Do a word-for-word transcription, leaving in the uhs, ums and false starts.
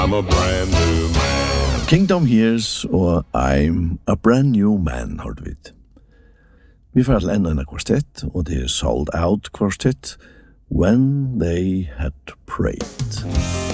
I'm a brand new man. Kingdom Hears og I'm a brand new man, har du vidt. Vi får til enda en kvartett, og det er Sold Out kvartett, When They Had Prayed.